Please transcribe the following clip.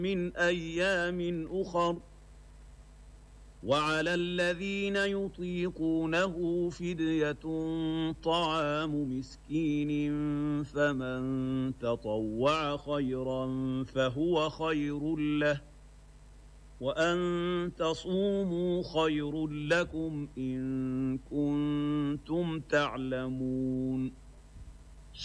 من أيام أخر وعلى الذين يطيقونه فدية طعام مسكين فمن تطوع خيرا فهو خير له وأن تصوموا خير لكم إن كنتم تعلمون